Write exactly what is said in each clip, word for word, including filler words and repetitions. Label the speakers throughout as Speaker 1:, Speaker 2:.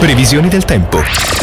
Speaker 1: Previsioni del tempo.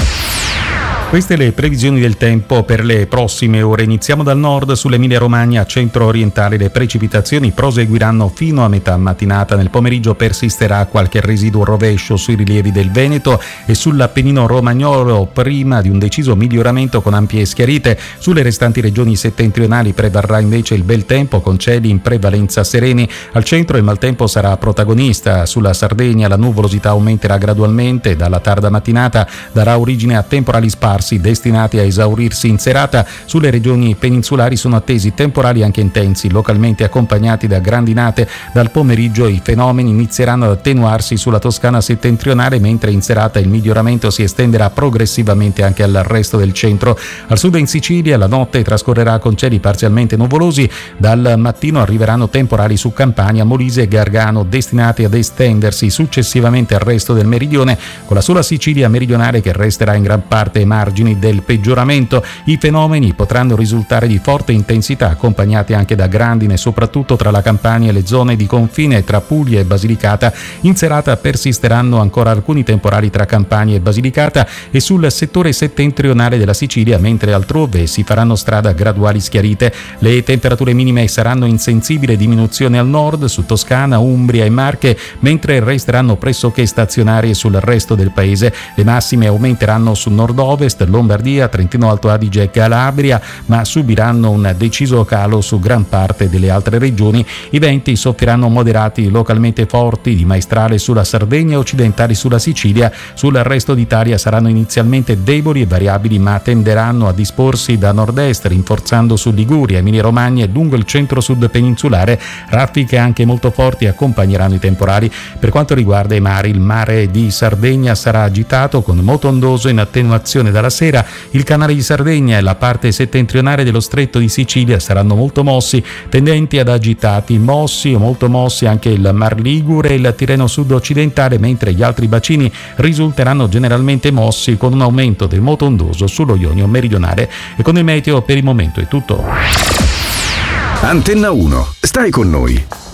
Speaker 2: Queste le previsioni del tempo per le prossime ore. Iniziamo dal nord. Sull'Emilia-Romagna centro-orientale le precipitazioni proseguiranno fino a metà mattinata. Nel pomeriggio persisterà qualche residuo rovescio sui rilievi del Veneto e sull'Appennino romagnolo, prima di un deciso miglioramento con ampie schiarite. Sulle restanti regioni settentrionali prevarrà invece il bel tempo con cieli in prevalenza sereni. Al centro il maltempo sarà protagonista. Sulla Sardegna la nuvolosità aumenterà gradualmente. Dalla tarda mattinata darà origine a temporali sparsi destinati a esaurirsi in serata. Sulle regioni peninsulari sono attesi temporali anche intensi, localmente accompagnati da grandinate. Dal pomeriggio i fenomeni inizieranno ad attenuarsi sulla Toscana settentrionale, mentre in serata il miglioramento si estenderà progressivamente anche al resto del centro. Al sud in Sicilia la notte trascorrerà con cieli parzialmente nuvolosi. Dal mattino arriveranno temporali su Campania, Molise e Gargano, destinati ad estendersi successivamente al resto del meridione, con la sola Sicilia meridionale che resterà in gran parte margini del peggioramento. I fenomeni potranno risultare di forte intensità, accompagnati anche da grandine, soprattutto tra la Campania e le zone di confine tra Puglia e Basilicata. In serata persisteranno ancora alcuni temporali tra Campania e Basilicata e sul settore settentrionale della Sicilia, mentre altrove si faranno strada graduali schiarite. Le temperature minime saranno in sensibile diminuzione al nord, su Toscana, Umbria e Marche, mentre resteranno pressoché stazionarie sul resto del paese. Le massime aumenteranno su nord-ovest, Lombardia, Trentino Alto Adige e Calabria, ma subiranno un deciso calo su gran parte delle altre regioni. I venti soffieranno moderati localmente forti di maestrale sulla Sardegna e occidentali sulla Sicilia. Sul resto d'Italia saranno inizialmente deboli e variabili, ma tenderanno a disporsi da nord-est, rinforzando su Liguria, Emilia-Romagna e lungo il centro-sud peninsulare. Raffiche anche molto forti accompagneranno i temporali. Per quanto riguarda i mari, il mare di Sardegna sarà agitato con moto ondoso in attenuazione dalla sera. Il canale di Sardegna e la parte settentrionale dello stretto di Sicilia saranno molto mossi, tendenti ad agitati. Mossi o molto mossi anche il Mar Ligure e il Tirreno sud-occidentale, mentre gli altri bacini risulteranno generalmente mossi, con un aumento del moto ondoso sullo Ionio meridionale. E con il meteo per il momento è tutto.
Speaker 1: Antenna uno, stai con noi.